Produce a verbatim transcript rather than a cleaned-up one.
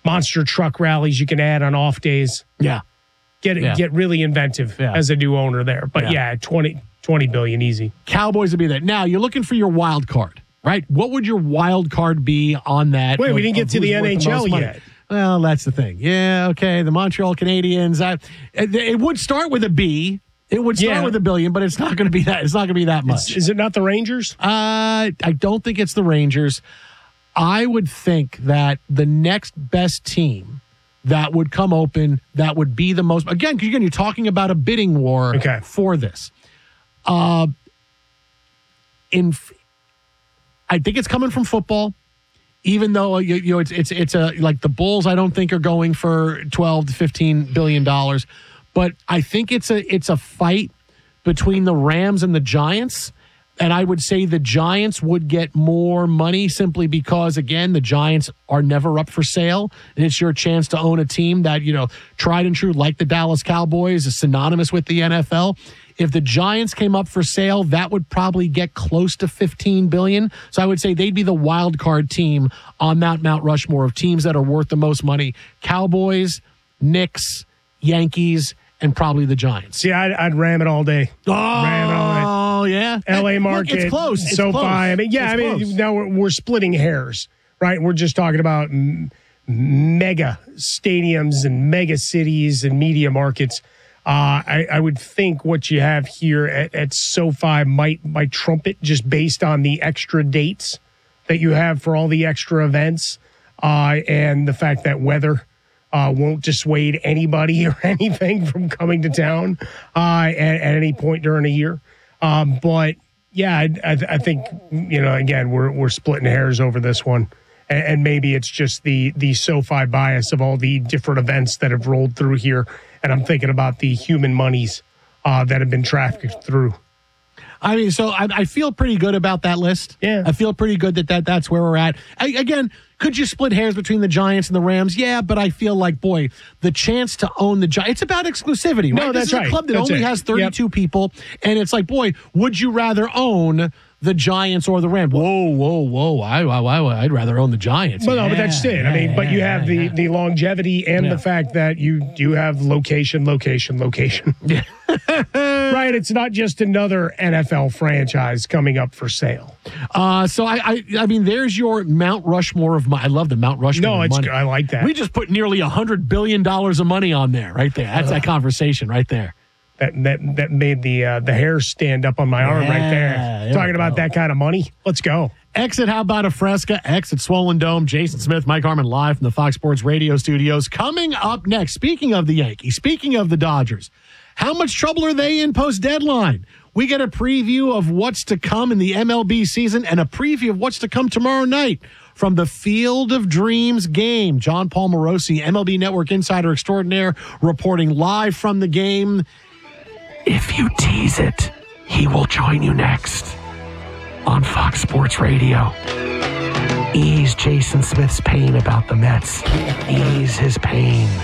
monster truck rallies you can add on off days. Yeah. Get Yeah. get really inventive Yeah. as a new owner there. But yeah, yeah twenty, twenty billion easy. Cowboys would be there. Now, you're looking for your wild card, right? What would your wild card be on that? Wait, of, we didn't get to the N H L yet. Well, that's the thing. Yeah, okay, the Montreal Canadiens. I, it, it would start with a B. It would start Yeah. with a billion, but it's not going to be that. It's not going to be that much. Is, is it not the Rangers? Uh, I don't think it's the Rangers. I would think that the next best team that would come open, that would be the most, again, because again, you're talking about a bidding war Okay. for this. Uh, in, I think it's coming from football, even though you, you know it's it's it's a like the Bulls. I don't think are going for twelve to fifteen billion dollars, but I think it's a it's a fight between the Rams and the Giants. And I would say the Giants would get more money simply because, again, the Giants are never up for sale. And it's your chance to own a team that, you know, tried and true, like the Dallas Cowboys, is synonymous with the N F L. If the Giants came up for sale, that would probably get close to fifteen billion dollars. So I would say they'd be the wild card team on that Mount Rushmore of teams that are worth the most money. Cowboys, Knicks, Yankees, and probably the Giants. See, I'd, I'd ram it all day. Oh, Ram it all day. Oh, yeah. L A market. Look, it's close. It's SoFi. close. I mean, yeah, It's I mean, close. now we're, we're splitting hairs, right? We're just talking about m- mega stadiums and mega cities and media markets. Uh, I, I would think what you have here at, at SoFi might, might trump it just based on the extra dates that you have for all the extra events uh, and the fact that weather Uh, won't dissuade anybody or anything from coming to town uh, at, at any point during a year. Um, but yeah, I, I, I think you know. Again, we're we're splitting hairs over this one, and, and maybe it's just the the SoFi bias of all the different events that have rolled through here. And I'm thinking about the human monies uh, that have been trafficked through. I mean, so I, I feel pretty good about that list. Yeah. I feel pretty good that, that that's where we're at. I, again, could you split hairs between the Giants and the Rams? Yeah, but I feel like, boy, the chance to own the Giants, it's about exclusivity, right? No, this that's is right. a club that That's only it. has thirty-two Yep. people, and it's like, boy, would you rather own the Giants or the Rams? Whoa, whoa, whoa. I, I, I, I'd rather own the Giants. Well, yeah, no, but that's it. I mean, yeah, but you yeah, have the, yeah. the longevity and Yeah. the fact that you you have location, location, location. Yeah. Right? It's not just another N F L franchise coming up for sale. Uh, so I, I, I mean, there's your Mount Rushmore of money. I love the Mount Rushmore. No, of it's money. good. I like that. We just put nearly a hundred billion dollars of money on there, right there. That's that conversation right there. That that that made the uh, the hair stand up on my arm right Yeah, there. there we Talking about go. that kind of money. Let's go. X at How About a Fresca, X at Swollen Dome, Jason Smith, Mike Harmon live from the Fox Sports Radio studios. Coming up next, speaking of the Yankees, speaking of the Dodgers, how much trouble are they in post-deadline? We get a preview of what's to come in the M L B season and a preview of what's to come tomorrow night from the Field of Dreams game. John Paul Morosi, M L B Network insider extraordinaire, reporting live from the game. If you tease it, he will join you next on Fox Sports Radio. Ease Jason Smith's pain about the Mets. Ease his pain.